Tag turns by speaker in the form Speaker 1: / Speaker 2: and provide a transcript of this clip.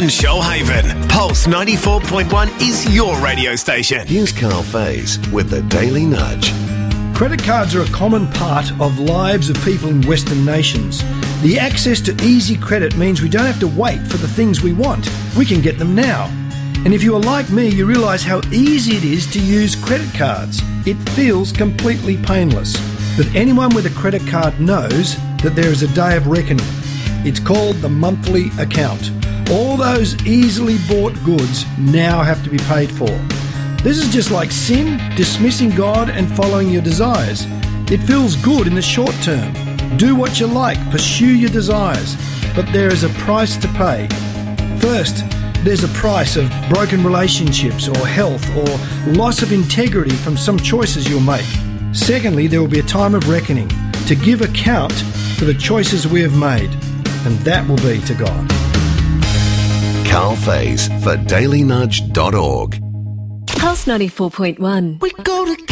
Speaker 1: and Shoalhaven. Pulse 94.1 is your radio station.
Speaker 2: Here's Carl Faze with the Daily Nudge.
Speaker 3: Credit cards are a common part of lives of people in Western nations. The access to easy credit means we don't have to wait for the things we want. We can get them now. And if you are like me, you realise how easy it is to use credit cards. It feels completely painless. But anyone with a credit card knows that there is a day of reckoning. It's called the monthly account. All those easily bought goods now have to be paid for. This is just like sin, dismissing God and following your desires. It feels good in the short term. Do what you like, pursue your desires. But there is a price to pay. First, there's a price of broken relationships or health or loss of integrity from some choices you'll make. Secondly, there will be a time of reckoning to give account for the choices we have made, and that will be to God.
Speaker 2: Carl Faze for dailynudge.org.
Speaker 4: Pulse 94.1.
Speaker 1: We go together.